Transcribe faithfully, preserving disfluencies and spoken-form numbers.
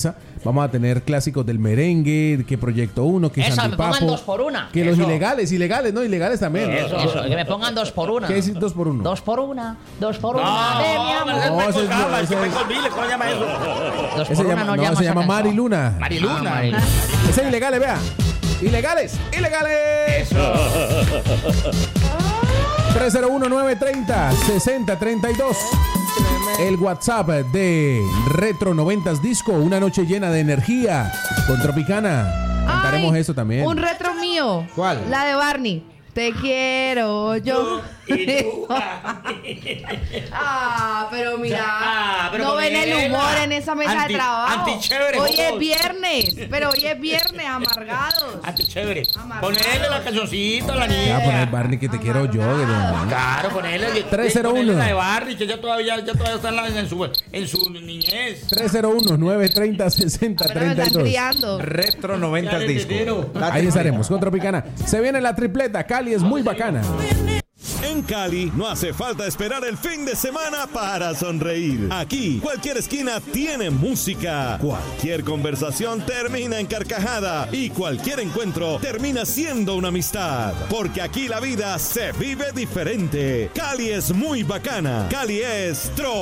Vamos a tener clásicos del merengue, que Proyecto uno, que Eso, Santi me pongan Papo, dos por una. que Eso. los ilegales, ilegales, no, ilegales también. Eso, eso, que me pongan dos por una. ¿Qué es dos por uno? Dos por una, dos por No, una de mi amor. no, No, ese es- calma, ese ese es- es Vile, ¿cómo se llama eso? Dos Ese por una llama- no, no, llama se esa llama canción. Mariluna. Mariluna. Ah, Mariluna. Ese es ilegales, vea. Ilegales, ilegales. tres cero uno, nueve tres cero, seis cero tres dos. El WhatsApp de Retro noventas Disco, una noche llena de energía con Tropicana. Cantaremos Ay, eso también. Un retro mío. ¿Cuál? La de Barney. Te quiero yo. Y tú. Ah, pero mira. Ah, pero no ven el ponela. humor en esa mesa Anti- de trabajo. antichévere, Hoy es vos. viernes. Pero hoy es viernes, amargados. Antes chévere. Amarrado. Ponele la cancioncita a la Ya niña. voy a poner Barney que te quiero yo. que no- Claro, ponele. tres cero uno. ponele la de Barney, que ya todavía, ya todavía está en, la- en su, en su niñez. tres cero uno, nueve tres cero, seis cero Pero me tres están dos. criando. Retro noventas Ya, Disco. enero. Ahí estaremos con Tropicana. Se viene la tripleta. Cali es muy bacana. En Cali no hace falta esperar el fin de semana para sonreír. Aquí, cualquier esquina tiene música. Cualquier conversación termina en carcajada. Y cualquier encuentro termina siendo una amistad. Porque aquí la vida se vive diferente. Cali es muy bacana. Cali es Tro.